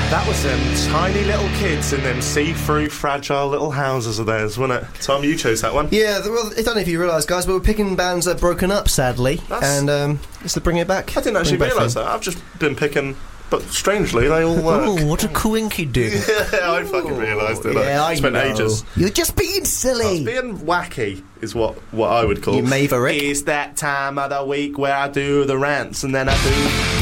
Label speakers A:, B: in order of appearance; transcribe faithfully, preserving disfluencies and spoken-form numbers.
A: That was them tiny little kids in them see-through, fragile little houses of theirs, wasn't it? Tom, you chose that one.
B: Yeah, well, I don't know if you realise, guys, but we're picking bands that are broken up, sadly,
A: That's...
B: and um, just to bring it back.
A: I didn't actually realise that. I've just been picking... But strangely, they all work.
B: Oh, what a coinky-doo.
A: Yeah, I fucking realised it.
B: Yeah,
A: I
B: I
A: spent
B: know.
A: ages.
B: You're just being silly.
A: Being wacky is what, what I would call.
B: You maverick.
A: It's that time of the week where I do the rants and then I do...